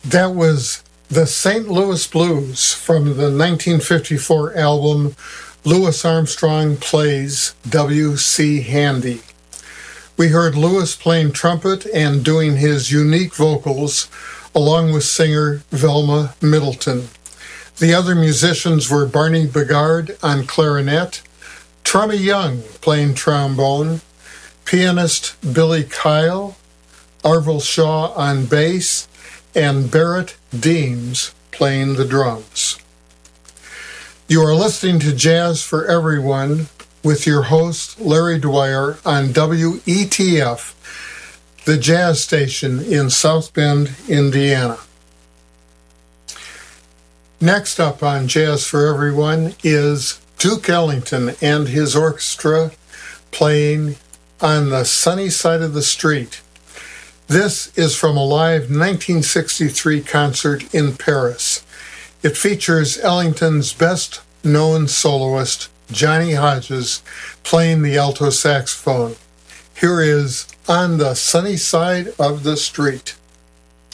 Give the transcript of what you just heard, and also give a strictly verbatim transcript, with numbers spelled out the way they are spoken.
That was the Saint Louis Blues from the nineteen fifty-four album Louis Armstrong Plays W C Handy. We heard Louis playing trumpet and doing his unique vocals along with singer Velma Middleton. The other musicians were Barney Bigard on clarinet, Trummy Young playing trombone, pianist Billy Kyle, Arvil Shaw on bass, and Barrett Deems playing the drums. You are listening to Jazz for Everyone with your host, Larry Dwyer, on W E T F, the jazz station in South Bend, Indiana. Next up on Jazz for Everyone is Duke Ellington and his orchestra playing On the Sunny Side of the Street. This is from a live nineteen sixty-three concert in Paris. It features Ellington's best-known soloist, Johnny Hodges, playing the alto saxophone. Here is On the Sunny Side of the Street.